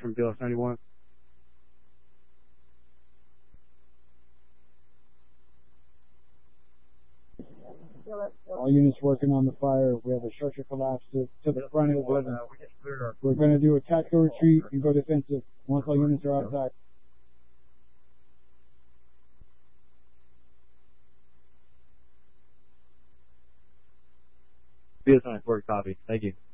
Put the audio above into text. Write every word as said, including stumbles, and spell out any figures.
from B L S ninety-one. All units working on the fire. We have a structure collapse to, to the front of the building. We're going to do a tactical retreat and go defensive once all units are outside. B S ninety-four, copy. Thank you.